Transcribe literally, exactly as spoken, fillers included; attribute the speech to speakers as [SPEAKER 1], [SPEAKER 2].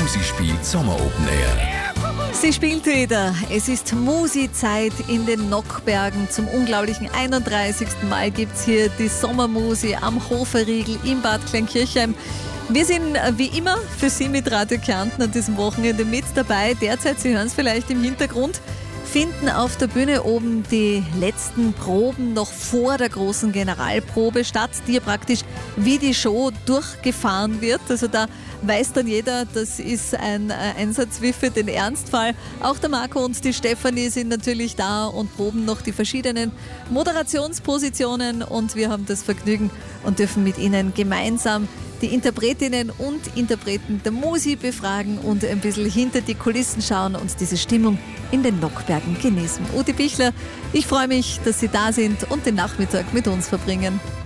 [SPEAKER 1] Musi spielt Sommer Open Air.
[SPEAKER 2] Sie spielt wieder. Es ist Musi-Zeit in den Nockbergen. Zum unglaublichen einunddreißigsten Mal gibt es hier die Sommermusi am Hoferriegel in Bad Kleinkirchheim. Wir sind wie immer für Sie mit Radio Kärnten an diesem Wochenende mit dabei. Derzeit, Sie hören es vielleicht im Hintergrund, finden auf der Bühne oben die letzten Proben noch vor der großen Generalprobe statt, die ja praktisch wie die Show durchgefahren wird. Also da weiß dann jeder, das ist ein Einsatz wie für den Ernstfall. Auch der Marco und die Stefanie sind natürlich da und proben noch die verschiedenen Moderationspositionen und wir haben das Vergnügen und dürfen mit Ihnen gemeinsam die Interpretinnen und Interpreten der Musi befragen und ein bisschen hinter die Kulissen schauen und diese Stimmung in den Nockbergen genießen. Ute Bichler, ich freue mich, dass Sie da sind und den Nachmittag mit uns verbringen.